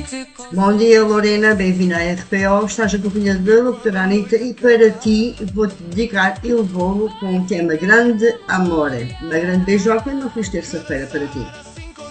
Bom dia, Lorena, bem-vinda à RPO. Estás a companhia da doutora Anitta e para ti vou-te dedicar Il Volo com o tema Grande Amore. Uma grande beijoca no Feliz Terça-feira para ti.